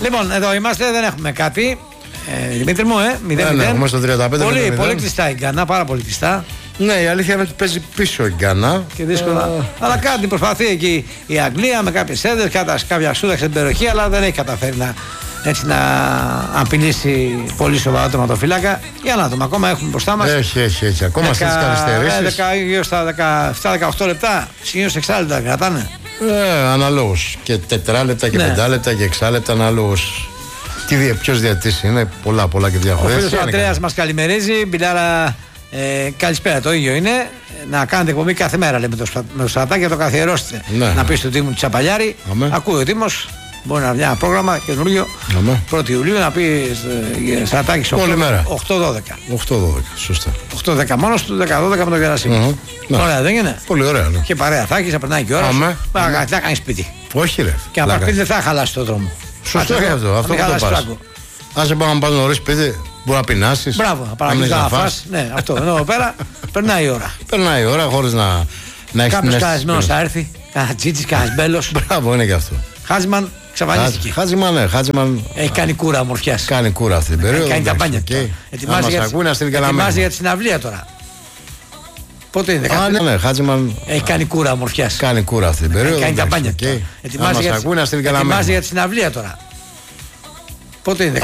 Λοιπόν, εδώ είμαστε, δεν έχουμε κάτι. Δημήτρη μου, 0-0. Ναι, έχουμε στο 35. Πολύ κλειστά η Γκάνα, πάρα πολύ κλειστά. Ναι, η αλήθεια είναι ότι παίζει πίσω η Γκάνα. Και δύσκολα. Αλλά κάτι προσπαθεί εκεί η Αγγλία με κάποιες έδρες, κάποια σούδα στην περιοχή, αλλά δεν έχει καταφέρει να απειλήσει πολύ σοβαρά το τερματοφύλακα. Για να δούμε, ακόμα έχουμε μπροστά μας. Έχει. Ακόμα στις καθυστερήσεις. Γύρω στα 17-18 λεπτά, συνήθως 6 λεπτά κρατάνε. Αναλόγως. Και 4 λεπτά και 5 λεπτά και 6 λεπτά αναλόγως. Ποιος διατής είναι, πολλά και διαχωρές. Ο φίλος Αντρέας μας καλημερίζει. Μπιλάρα, καλησπέρα, το ίδιο είναι. Να κάνετε εκπομπή κάθε μέρα, λέμε με το Στρατάκι, να το καθιερώσετε. Να πει στον Τίμο Τσαπαλιάρη. Ακούει ο Τίμος. Μπορεί να βγει ένα πρόγραμμα καινούριο 1η Ιουλίου να πει Στρατάκι 8-12. 8-12, σωστά. 8-10 μόνος του, 10-12 με τον Γερασίμη. Ωραία, δεν είναι? Πολύ ωραία. Ναι. Και παρέα θα έχεις, θα περνάει και η ώρα. Θα κάνεις σπίτι. Όχι, ρε. Και να πας σπίτι δεν θα χαλάσει το δρόμο. Σωστό και αυτό που το πας. Αν σε πάμε να πας νωρίς σπίτι, μπορεί να πεινάσεις. Μπράβο, να παραγγείλεις να φας. Ναι, αυτό. Ενώ εδώ πέρα περνάει η ώρα. Περνάει η ώρα χωρίς να έχεις. Κάποιος καλεσμένος θα έρθει. Κανένα Τζίτσις, κανένας Μπέλος. Μπράβο, είναι και αυτό. Χάζιμαν εξαφανίστηκε. Χάζιμαν. Έχει κάνει κούρα ομορφιάς. Κάνει κούρα αυτή την περίοδο. Κάνει καμπάνια. Ετοιμάζει για τη συναυλία τώρα. Πότε είναι? Ναι, Χάζιμαν. Έχει κάνει κούρα ομορφιάς. Κάνει κούρα αυτή την περίοδο. Κάνει καμπάνια. Ετοιμάζει για τη συναυλία τώρα. Πότε είναι?